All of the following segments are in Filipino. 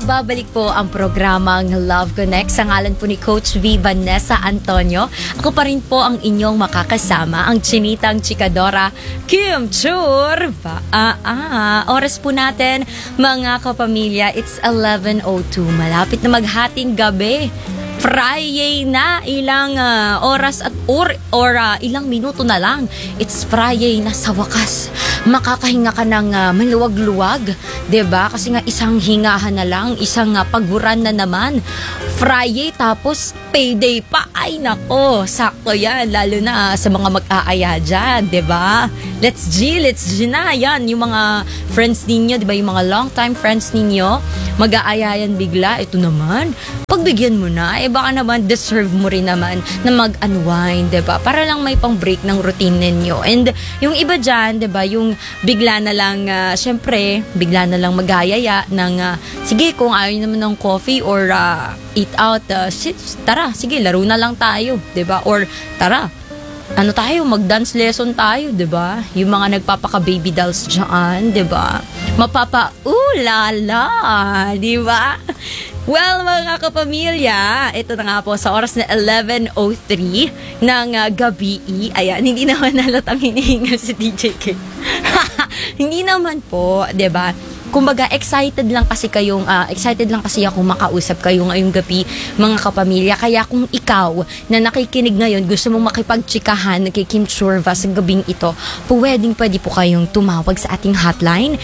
Nagbabalik po ang programang Love Connect sa ngalan po ni Coach V. Vanessa Antonio. Ako pa rin po ang inyong makakasama, ang chinitang chikadora Kim Chur. Oras po natin mga kapamilya, it's 11:02. Malapit na maghating gabi. Friday na, ilang oras at ilang minuto na lang. It's Friday na sa wakas. Makakahinga ka ng maluwag-luwag, 'di ba? Kasi nga isang hingahan na lang, isang pagburan na naman. Friday tapos payday pa. Ay nako, sakto 'yan lalo na sa mga mag-aaya diyan, 'di ba? Let's G na 'yan yung mga friends ninyo, 'di ba? Yung mga long time friends ninyo, mag-aayayan bigla. Ito naman, pagbigyan mo na, baka naman deserve mo rin naman na mag-unwind, 'di ba? Para lang may pang-break ng routine ninyo. And yung iba diyan, 'di ba, yung bigla na lang syempre, bigla na lang mag-aayaya ng sige, kung ayaw naman ng coffee or eat out, tara, sige, laro na lang tayo, 'di ba? Or tara, ano tayo, mag-dance lesson tayo, 'di ba? Yung mga nagpapaka-baby dolls diyan, 'di ba? Mapapa-ulala, 'di ba? Well, mga kapamilya, ito na nga po sa oras na 11:03 ng gabi. Ayan, hindi naman halatang hinihingal si DJ K. Hindi naman po, 'di ba? Kumbaga, excited lang kasi ako makausap kayo ngayong gabi, mga kapamilya. Kaya kung ikaw na nakikinig ngayon, gusto mong makipagtsikahan kay Kim Churva sa gabing ito, pwede po kayong tumawag sa ating hotline,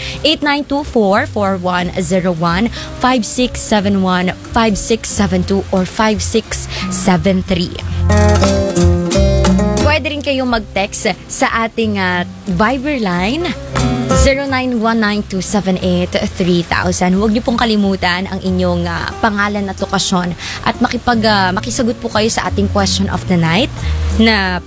8924-4101, 5671, 5672, or 5673. Pwede rin kayong mag-text sa ating Viber line, 0919-278-3000. Huwag niyo pong kalimutan ang inyong pangalan at lokasyon at makisagot po kayo sa ating question of the night na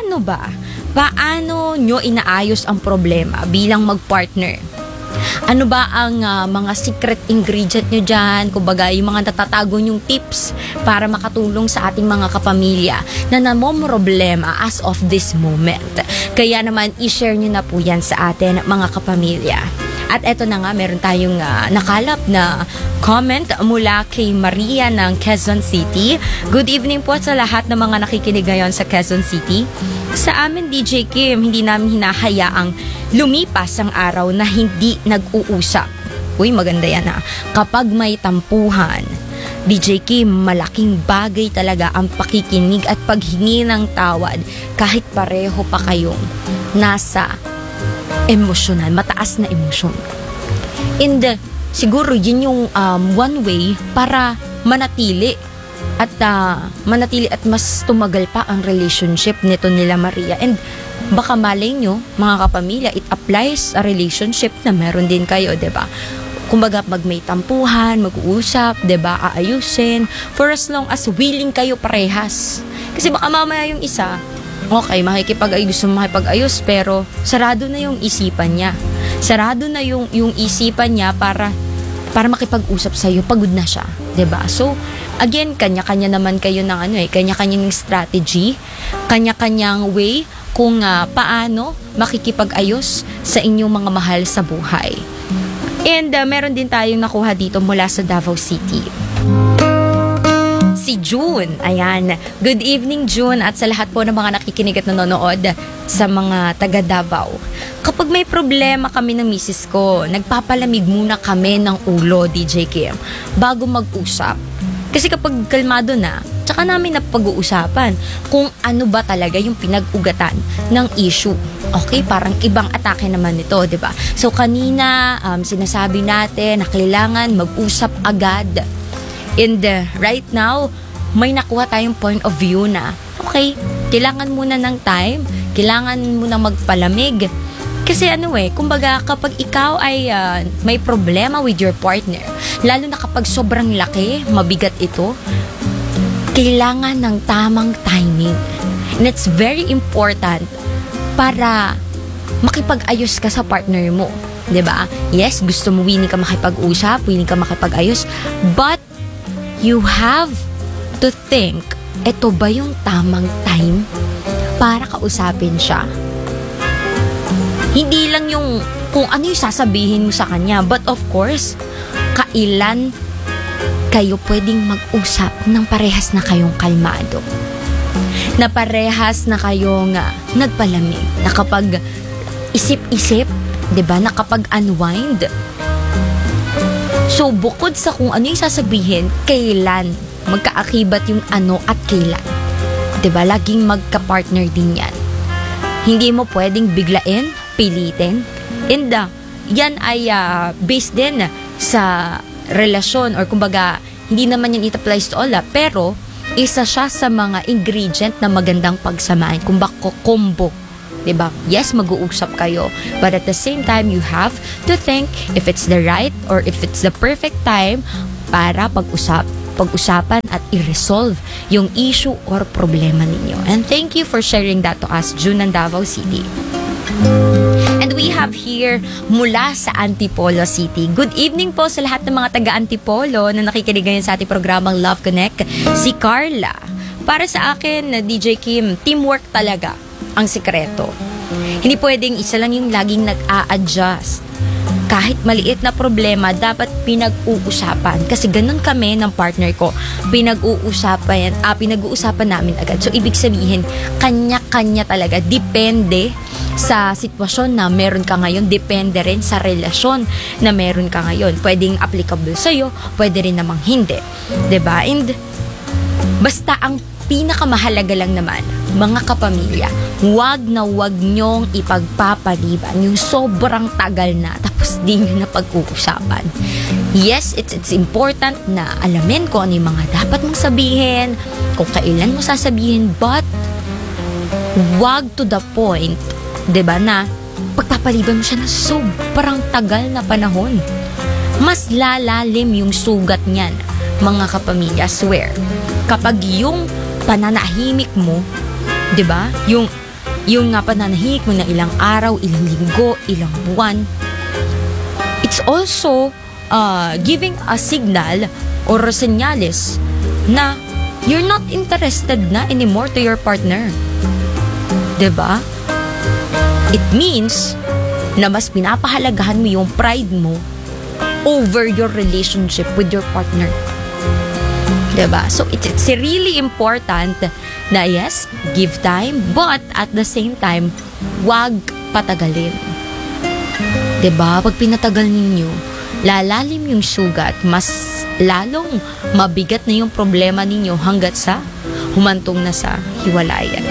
paano nyo inaayos ang problema bilang mag-partner? Ano ba ang mga secret ingredient nyo dyan? Kumbaga, yung mga natatago nyong tips para makatulong sa ating mga kapamilya na namomroblema as of this moment. Kaya naman, i-share nyo na po yan sa atin, mga kapamilya. At eto na nga, meron tayong nakalap na comment mula kay Maria ng Quezon City. Good evening po sa lahat ng mga nakikinig ngayon sa Quezon City. Sa amin, DJ Kim, hindi namin hinahayaang lumipas ang araw na hindi nag-uusap. Uy, maganda yan ha. Kapag may tampuhan, DJ Kim, malaking bagay talaga ang pakikinig at paghingi ng tawad kahit pareho pa kayong nasa emosyonal, mataas na emosyon. And siguro yun yung one way para manatili at mas tumagal pa ang relationship nito nila Maria. And baka malay nyo, mga kapamilya, it applies sa relationship na meron din kayo, 'di ba? Kumbaga, pag may tampuhan, mag-uusap, 'di ba, aayusin for as long as willing kayo parehas. Kasi baka mamaya yung isa, okay, gusto makipag-ayos, pero sarado na yung isipan niya. Sarado na yung isipan niya para makipag-usap sa'yo, pagod na siya, 'di ba? So, again, kanya-kanya naman kayo ng kanya-kanyang strategy, kanya-kanyang way kung paano makikipag-ayos sa inyong mga mahal sa buhay. And meron din tayong nakuha dito mula sa Davao City. Si June, ayan. Good evening, June, at sa lahat po ng mga nakikinig at nanonood sa mga taga Davao. Kapag may problema kami ng misis ko, nagpapalamig muna kami ng ulo, DJ Kim, bago mag-usap. Kasi kapag kalmado na, tsaka namin napag-uusapan kung ano ba talaga yung pinag-ugatan ng issue. Okay, parang ibang atake naman ito, di ba? So kanina, sinasabi natin na kailangan mag-usap agad. And right now, may nakuha tayong point of view na, okay, kailangan muna ng time, kailangan muna magpalamig. Kasi kumbaga kapag ikaw ay may problema with your partner, lalo na kapag sobrang laki, mabigat ito, kailangan ng tamang timing. And it's very important para makipag-ayos ka sa partner mo. 'Di ba? Yes, gusto mo willing ka makipag-usap, willing ka makipag-ayos, but you have to think, ito ba yung tamang time para kausapin siya? Hindi lang yung kung ano yung sasabihin mo sa kanya, but of course, kailan kayo pwedeng mag-usap ng parehas na kayong kalmado. Na parehas na kayong nagpalamig. Na kapag isip-isip, 'di ba? Na kapag unwind. So, bukod sa kung ano yung sasabihin, kailan magkaakibat yung ano at kailan. 'Di ba? Laging magka-partner din yan. Hindi mo pwedeng biglain, pilitin. And yan ay based din sa relasyon or kumbaga, hindi naman yan it applies to all pero isa siya sa mga ingredient na magandang pagsamahin. Kung bako combo. 'Di ba? Yes, mag-uusap kayo. But at the same time, you have to think if it's the right or if it's the perfect time para pag-usapan at i-resolve yung issue or problema ninyo. And thank you for sharing that to us, June ng Davao City. And we have here mula sa Antipolo City. Good evening po sa lahat ng mga taga-Antipolo na nakikinig ngayon sa ating programang Love Connect. Si Carla. Para sa akin, DJ Kim, teamwork talaga ang sikreto. Hindi pwedeng isa lang yung laging nag-a-adjust. Kahit maliit na problema, dapat pinag-uusapan. Kasi ganun kami ng partner ko. Pinag-uusapan namin agad. So, ibig sabihin, kanya-kanya talaga. Depende sa sitwasyon na meron ka ngayon. Depende rin sa relasyon na meron ka ngayon. Pwedeng applicable sa'yo, pwede rin namang hindi. 'Di ba? And basta ang pinakamahalaga lang naman, mga kapamilya, wag nyong ipagpapaliban yung sobrang tagal na tapos di nyo na pag-uusapan. Yes, it's important na alamin kung ano yung mga dapat mong sabihin, kung kailan mo sasabihin, but wag to the point, 'di ba, na pagpapaliban mo siya na sobrang tagal na panahon. Mas lalalim yung sugat niyan, mga kapamilya, swear. Kapag yung pananahimik mo, 'di ba? Yung pananahimik mo na ilang araw, ilang linggo, ilang buwan, it's also giving a signal or senyales na you're not interested na anymore to your partner. 'Di ba? It means na mas pinapahalagahan mo yung pride mo over your relationship with your partner. Diba? So, it's really important na yes, give time, but at the same time, wag patagalin. Diba? Pag pinatagal ninyo, lalalim yung sugat, mas lalong mabigat na yung problema ninyo hanggat sa humantong na sa hiwalayan.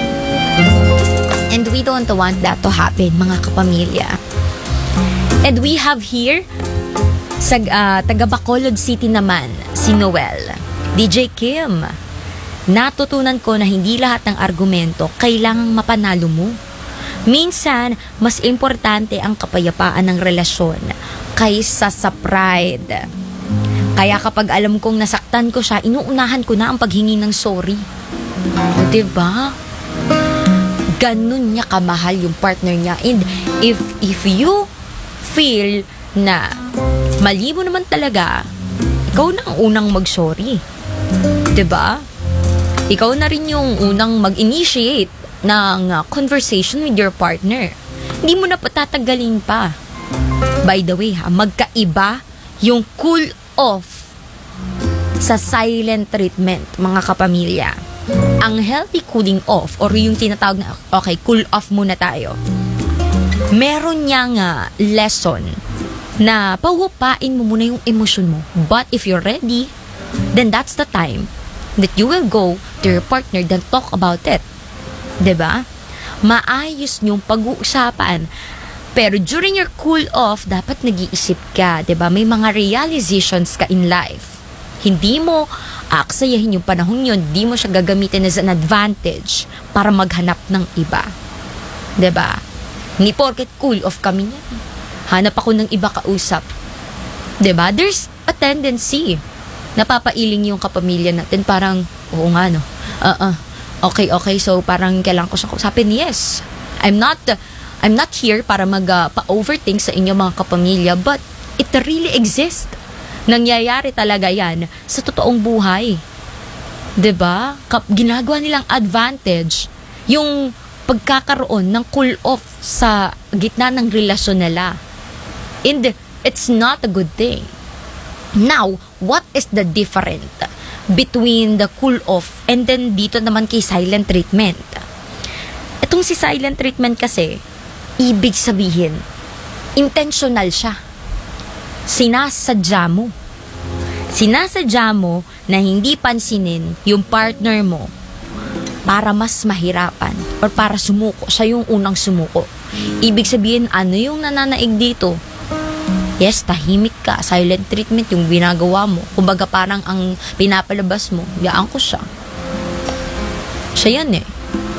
And we don't want that to happen, mga kapamilya. And we have here, sa taga Bacolod City naman, si Noel. DJ Kim, natutunan ko na hindi lahat ng argumento kailangang mapanalo mo. Minsan, mas importante ang kapayapaan ng relasyon kaysa sa pride. Kaya kapag alam kong nasaktan ko siya, inuunahan ko na ang paghingi ng sorry. Diba? Ganun niya kamahal yung partner niya. And if you feel na mali mo naman talaga, ikaw na ang unang mag-sorry. 'Di ba? Ikaw na rin yung unang mag-initiate ng conversation with your partner. Hindi mo na patatagalin pa. By the way, magkaiba yung cool off sa silent treatment, mga kapamilya. Ang healthy cooling off or yung tinatawag na, okay, cool off muna tayo. Meron niyang lesson na pahupain mo muna yung emosyon mo. But if you're ready, then that's the time that you will go to your partner then talk about it. 'Di ba? Maayos yung pag-uusapan. Pero during your cool off, dapat nag-iisip ka, 'di ba? May mga realizations ka in life. Hindi mo aksayahin yung panahon yun, hindi mo siya gagamitin as an advantage para maghanap ng iba. 'Di ba? Hindi porket cool off kami niyan, hanap ako ng iba kausap. 'Di ba? There's a tendency napapailing yung kapamilya natin, parang, oo nga no, okay, so parang kailangan ko siyang kausapin. Yes, I'm not here para pa-overthink sa inyo, mga kapamilya, but it really exists. Nangyayari talaga yan sa totoong buhay. 'Di ba? Ginagawa nilang advantage yung pagkakaroon ng cool off sa gitna ng relasyon nila. And it's not a good thing. Now, what is the difference between the cool off and then dito naman kay silent treatment? Itong si silent treatment kasi, ibig sabihin, intentional siya. Sinasadya mo. Sinasadya mo na hindi pansinin yung partner mo para mas mahirapan or para sumuko. Siya yung unang sumuko. Ibig sabihin, ano yung nananaig dito? Yes, tahimik ka. Silent treatment yung ginagawa mo. Kumbaga parang ang pinapalabas mo, yaan ko siya. Siya yan eh.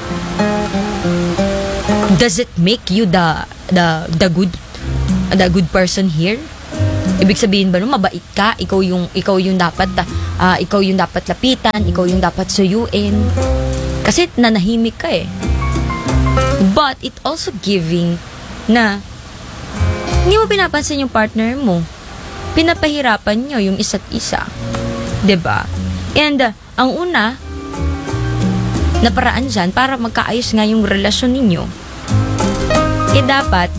Does it make you the good person here? Ibig sabihin ba no, mabait ka, ikaw yung dapat lapitan, ikaw yung dapat suyuin. Kasi nanahimik ka eh. But it also giving na hindi mo pinapansin yung partner mo. Pinapahirapan nyo yung isa't isa. 'Di ba? And ang una na paraan dyan para magkaayos nga yung relasyon ninyo, dapat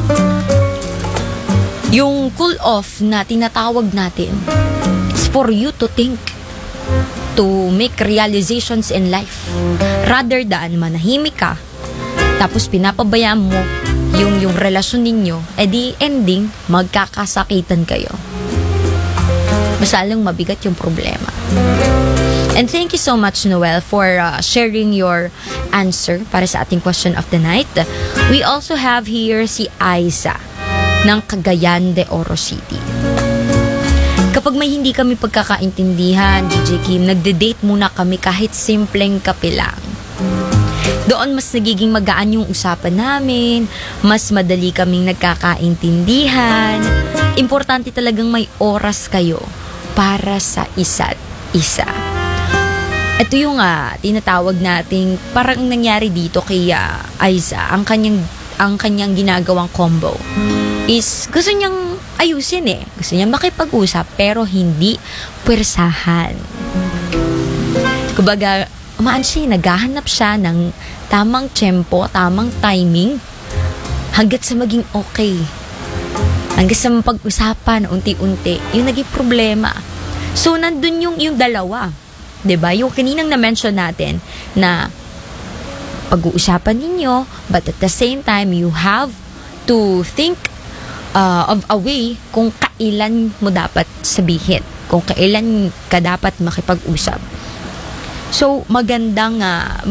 yung cool off na tinatawag natin is for you to think, to make realizations in life. Rather than manahimik ka, tapos pinapabayaan mo yung relasyon ninyo, di ending, magkakasakitan kayo. Masalang mabigat yung problema. And thank you so much, Noel, for sharing your answer para sa ating question of the night. We also have here si Aiza ng Cagayan de Oro City. Kapag may hindi kami pagkakaintindihan, DJ Kim, nagde-date muna kami kahit simpleng kape lang. Doon mas nagiging magaan yung usapan namin, mas madali kaming nagkakaintindihan. Importante talagang may oras kayo para sa isa't isa. Ito yung tinatawag nating parang nangyari dito kay Aiza, ang kanyang ginagawang combo is gusto niyang ayusin eh. Gusto niyang makipag-usap pero hindi pwersahan. Kumbaga, naghahanap siya ng tamang tempo, tamang timing hanggat sa maging okay. Hanggang sa pag-usapan unti-unti, yung naging problema. So, nandun yung dalawa. 'Di ba? Yung kaninang na-mention natin na pag-uusapan ninyo, but at the same time, you have to think of a way kung kailan mo dapat sabihin. Kung kailan ka dapat makipag-usap. So, magandang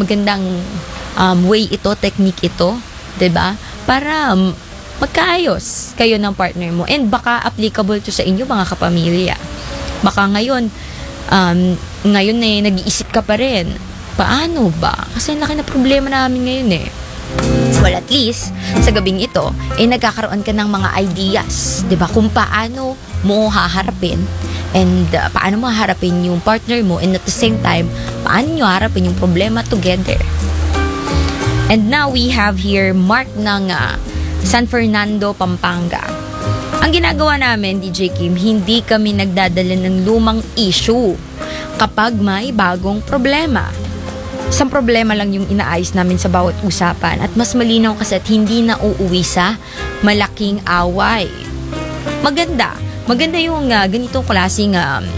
way ito, technique ito, 'di ba? Para magkaayos kayo ng partner mo. And baka applicable to sa inyo mga kapamilya. Baka ngayon nag-iisip ka pa rin. Paano ba? Kasi laki na problema namin ngayon eh. Well, at least, sa gabing ito, nagkakaroon ka ng mga ideas, 'di ba? Kung paano mo haharapin and paano mo haharapin yung partner mo, and at the same time, paano nyo haharapin yung problema together. And now, we have here Mark ng San Fernando, Pampanga. Ang ginagawa namin, DJ Kim, hindi kami nagdadala ng lumang issue kapag may bagong problema. Isang problema lang yung inaayos namin sa bawat usapan at mas malinaw kasi at hindi na uuwi sa malaking away. Maganda yung ganitong klaseng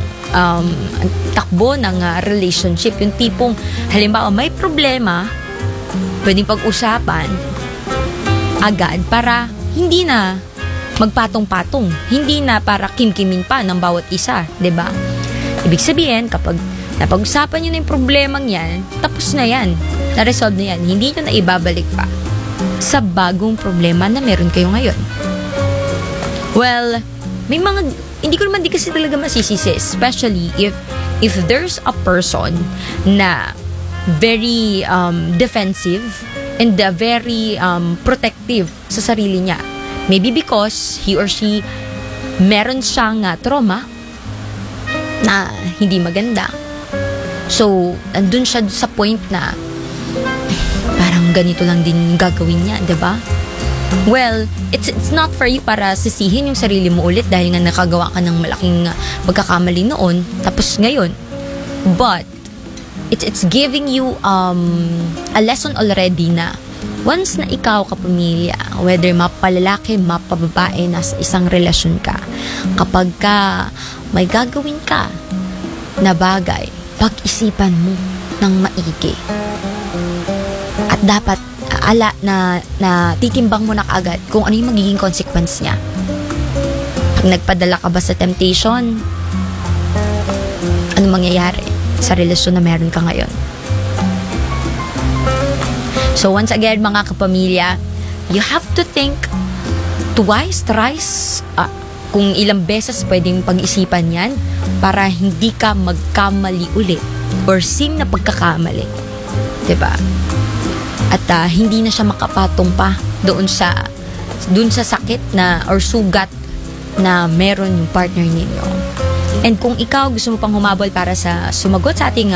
takbo ng relationship. Yung tipong, halimbawa may problema, pwedeng pag-usapan agad para hindi na magpatong-patong. Hindi na para kimkimin pa ng bawat isa, 'di ba? Ibig sabihin, kapag napag-usapan niyo na yung problemang yan, tapos na yan. Na-resolve na yan. Hindi nyo na ibabalik pa sa bagong problema na meron kayo ngayon. Well, may mga, hindi ko naman di kasi talaga masisisi, especially if there's a person na very defensive and very protective sa sarili niya. Maybe because he or she meron siyang trauma na hindi maganda. So, andun siya sa point na parang ganito lang din gagawin niya, 'di ba? Well, it's not for you para sisihin yung sarili mo ulit dahil nga nakagawa ka ng malaking pagkakamali noon, tapos ngayon. But it's giving you a lesson already na once na ikaw kapamilya, whether mapalalaki, mapababae, nasa isang relasyon ka, kapag ka may gagawin ka na bagay, pag-isipan mo ng maigi. At dapat na titimbang mo na kaagad kung ano yung magiging consequence niya. Pag nagpadala ka ba sa temptation, ano mangyayari sa relasyon na meron ka ngayon? So once again, mga kapamilya, you have to think twice, thrice, kung ilang beses pwedeng pag-isipan yan para hindi ka magkamali ulit or same na pagkakamali. Diba? At hindi na siya makapatong pa doon sa sakit na or sugat na meron yung partner ninyo. And kung ikaw gusto mo pang humabol para sa sumagot sa ating